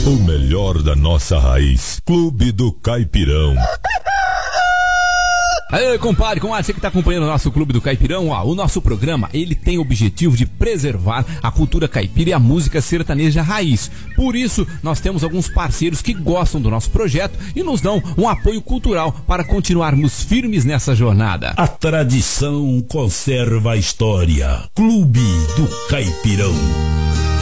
O melhor da nossa raiz. Clube do Caipirão. Aê, compadre, você que está acompanhando o nosso Clube do Caipirão, o nosso programa, ele tem o objetivo de preservar a cultura caipira e a música sertaneja raiz. Por isso, nós temos alguns parceiros que gostam do nosso projeto e nos dão um apoio cultural para continuarmos firmes nessa jornada. A tradição conserva a história. Clube do Caipirão.